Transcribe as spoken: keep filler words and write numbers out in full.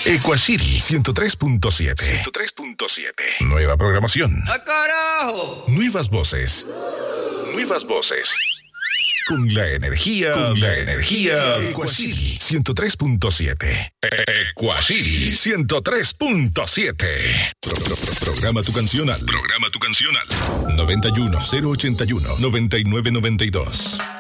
Equacity ciento tres punto siete. ciento tres punto siete. Nueva programación. ¡Ah, carajo! Nuevas voces. Nuevas voces. Con la energía, con la energía de Equacity ciento tres punto siete. Equacity ciento tres punto siete. Pro, pro, pro, programa tu canción al. Programa tu canción al. noventa y uno cero ochenta y uno noventa y nueve noventa y dos.